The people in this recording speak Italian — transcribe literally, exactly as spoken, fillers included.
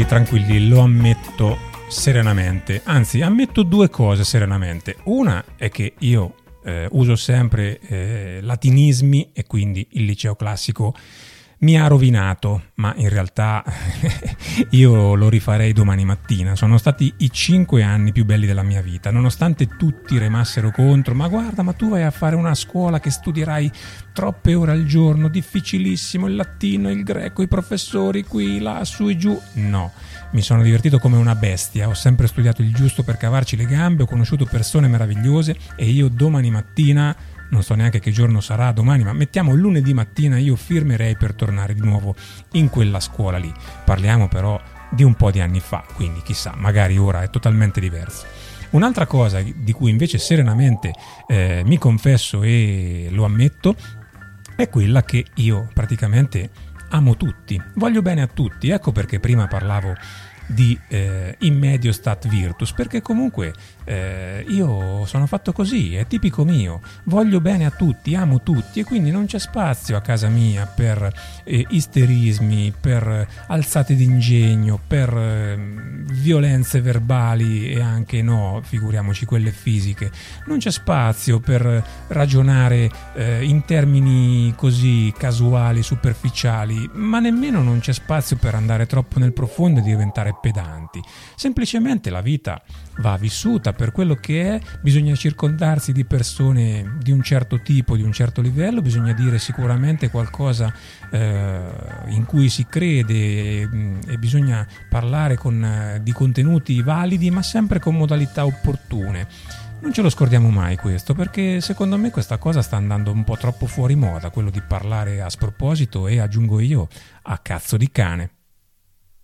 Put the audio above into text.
Tranquilli, lo ammetto serenamente, anzi ammetto due cose serenamente. Una è che io eh, uso sempre eh, latinismi e quindi il liceo classico mi ha rovinato, ma in realtà io lo rifarei domani mattina. Sono stati i cinque anni più belli della mia vita, nonostante tutti remassero contro. Ma guarda, ma tu vai a fare una scuola che studierai troppe ore al giorno, difficilissimo, il latino, il greco, i professori qui, là, su e giù. No, mi sono divertito come una bestia, ho sempre studiato il giusto per cavarci le gambe, ho conosciuto persone meravigliose e io domani mattina, non so neanche che giorno sarà domani, ma mettiamo lunedì mattina, io firmerei per tornare di nuovo in quella scuola lì. Parliamo però di un po' di anni fa, quindi chissà, magari ora è totalmente diverso. Un'altra cosa di cui invece serenamente eh, mi confesso e lo ammetto è quella che io praticamente amo tutti, voglio bene a tutti. Ecco perché prima parlavo di eh, in medio stat virtus, perché comunque eh, io sono fatto così, è tipico mio, voglio bene a tutti, amo tutti e quindi non c'è spazio a casa mia per eh, isterismi, per alzate d'ingegno, per eh, violenze verbali e anche no, figuriamoci quelle fisiche. Non c'è spazio per ragionare eh, in termini così casuali, superficiali, ma nemmeno non c'è spazio per andare troppo nel profondo e diventare pedanti. Semplicemente la vita va vissuta per quello che è, bisogna circondarsi di persone di un certo tipo, di un certo livello, bisogna dire sicuramente qualcosa eh, in cui si crede e, e bisogna parlare con, eh, di contenuti validi, ma sempre con modalità opportune. Non ce lo scordiamo mai questo, perché secondo me questa cosa sta andando un po' troppo fuori moda, quello di parlare a sproposito e, aggiungo io, a cazzo di cane.